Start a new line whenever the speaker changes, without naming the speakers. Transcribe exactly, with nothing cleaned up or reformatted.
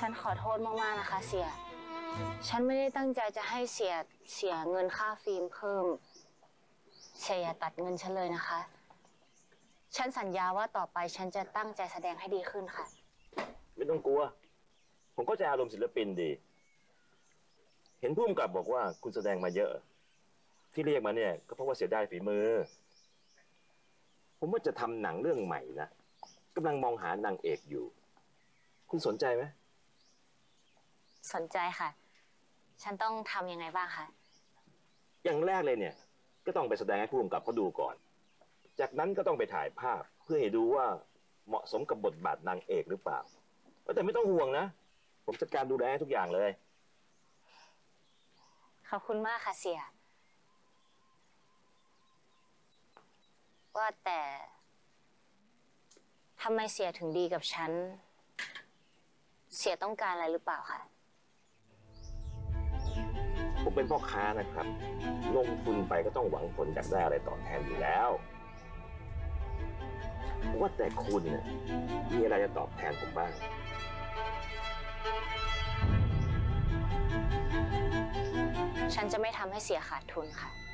นขอโทษมากๆนะคะเสียฉันไม่ได้ตั้งใจจะให้เสียเสียเงินค่าฟิล์มเพิ่มเสียอย่าตัดเงินฉันเลยนะคะฉันสัญญาว่าต่อไปฉันจะตั้งใจแสดงให้ดีขึ้นค่ะ
ไม่ต้องกลัวผมก็จะอารมณ์ศิลปินดีเห็นผู้กำกับบอกว่าคุณแสดงมาเยอะที่เรียกมาเนี่ยก็เพราะว่าเสียดายฝีมือผมว่าจะทำหนังเรื่องใหม่นะกำลังมองหานางเอกอยู่คุณสนใจไหม
สนใจค่ะฉันต้องทำยังไงบ้างคะ
อย่างแรกเลยเนี่ยก็ต้องไปแสดงให้ผู้กำกับเขาดูก่อนจากนั้นก็ต้องไปถ่ายภาพเพื่อให้ดูว่าเหมาะสมกับบทบาทนางเอกหรือเปล่าแต่ไม่ต้องห่วงนะผมจัดการดูแลทุกอย่างเลย
ขอบคุณมากค่ะเสียว่าแต่ทำไมเสียถึงดีกับฉันเสียต้องการอะไรหรือเปล่าคะ
ผมเป็นพ่อค้านะครับลงทุนไปก็ต้องหวังผลอยากได้อะไรตอบแทนอยู่แล้วว่าแต่คุณเนี่ยมีอะไรจะตอบแทนผมบ้าง
ฉันจะไม่ทำให้เสียขาดทุนค่ะ